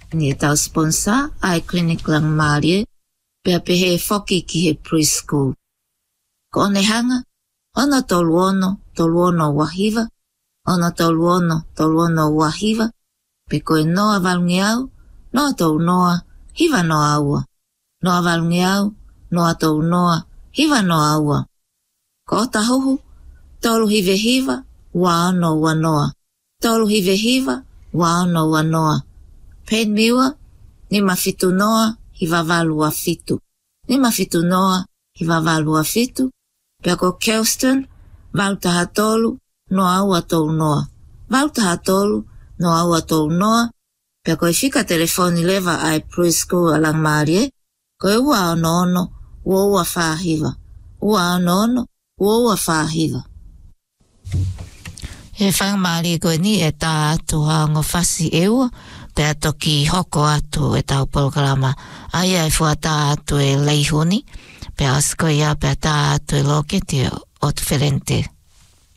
Ni tau sponsor ai clinic lang Mārie, pia pehe foki ki he preschool. Ko one hanga, ono toluono wahiva, ono toluono wahiva, pe koe noa valungi au, noa tau noa, hiva noa aua. Noa valungi au, noa tau noa, hiva noa aua. Ko ota hohu, tolu hive hiva, wa ono wa noa. Tolu hive hiva, wa ono wa noa. Pen miwa, ni mafitu noa, hiva valu wa fitu. Ni mafitu noa, hiva valu wa fitu. Pia ko Kelston, valu taha tolu, noa aua tau noa. Valu taha tolu, noa aua tau noa. Pia ko fika telefoni leva ai preschool alang Mārie, ko ua ono, ua whahiva. Ua ono, ua whahiva. E whang Mārie koe ni e tā atu haongo whasi eua, pia toki hoko atu e tau programa. Aia e fua tā atu e leihuni, pia asko ia pia tā atu e loke te o te wherente.